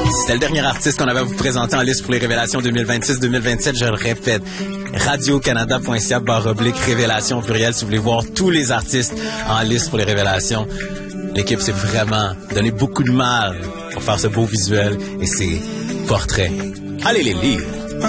C'était le dernier artiste qu'on avait à vous présenter en liste pour les révélations 2026-2027. Je le répète, radiocanada.ca/révélations pluriel si vous voulez voir tous les artistes en liste pour les révélations. L'équipe s'est vraiment donné beaucoup de mal pour faire ce beau visuel et ces portraits. Allez les lire!